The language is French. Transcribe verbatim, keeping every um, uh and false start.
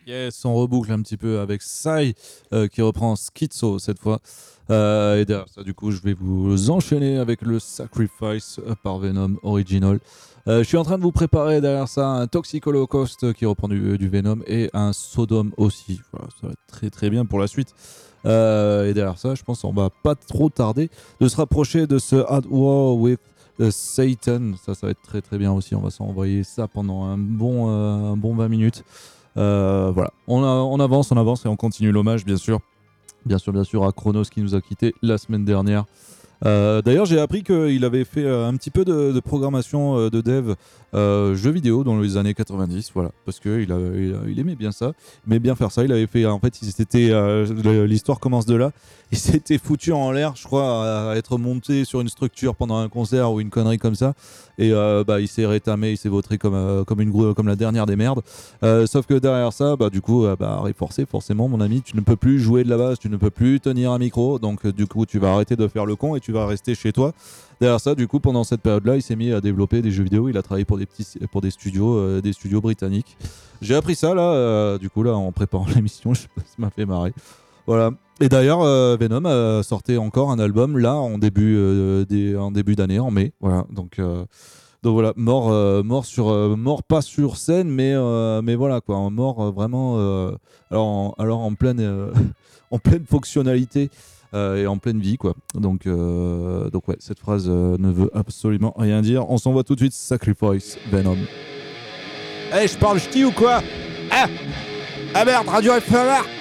Yes, on reboucle un petit peu avec Psy euh, qui reprend Schizo cette fois. Euh, et derrière ça, du coup, je vais vous enchaîner avec le Sacrifice par Venom Original. Euh, je suis en train de vous préparer derrière ça un Toxic Holocaust qui reprend du, du Venom et un Sodom aussi. Voilà, ça va être très très bien pour la suite. Euh, et derrière ça, je pense qu'on va pas trop tarder de se rapprocher de ce At War with uh, Satan. Ça, ça va être très très bien aussi. On va s'envoyer ça pendant un bon, euh, un bon vingt minutes. Euh, voilà, on, a, on avance, on avance et on continue l'hommage, bien sûr. Bien sûr, bien sûr, à Chronos qui nous a quittés la semaine dernière. Euh, d'ailleurs, j'ai appris qu'il avait fait euh, un petit peu de, de programmation euh, de dev euh, jeux vidéo dans les années quatre-vingt-dix, voilà, parce qu'il il, il aimait bien ça, il aimait bien faire ça. Il avait fait, en fait, il s'était, euh, l'histoire commence de là. Il s'était foutu en l'air, je crois, à, à être monté sur une structure pendant un concert ou une connerie comme ça, et euh, bah, il s'est rétamé, il s'est vautré comme euh, comme une grou- comme la dernière des merdes. Euh, sauf que derrière ça, bah du coup, euh, bah, arrêt forcé, forcément, mon ami, tu ne peux plus jouer de la basse, tu ne peux plus tenir un micro, donc euh, du coup, tu vas arrêter de faire le con et tu vas rester chez toi. Derrière ça, du coup, pendant cette période-là, il s'est mis à développer des jeux vidéo. Il a travaillé pour des petits, pour des studios, euh, des studios britanniques. J'ai appris ça là, euh, du coup là, en préparant l'émission, je sais pas, ça m'a fait marrer. Voilà. Et d'ailleurs, euh, Venom a sorti encore un album là en début, euh, des, en début d'année, en mai. Voilà. Donc, euh, donc voilà, mort, euh, mort sur, euh, mort pas sur scène, mais, euh, mais voilà quoi, mort euh, vraiment. Euh, alors, en, alors en pleine, euh, en pleine fonctionnalité. Euh, et en pleine vie quoi. Donc, euh, donc ouais, cette phrase euh, ne veut absolument rien dire. On s'envoie tout de suite Sacrifice Venom. Eh, hey, je parle ch'ti ou quoi? Ah Ah merde, Radio F M R.